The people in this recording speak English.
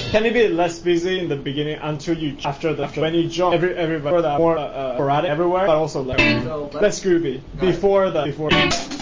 Can it be less busy in the beginning until when you jump everybody more sporadic everywhere, but also less groovy before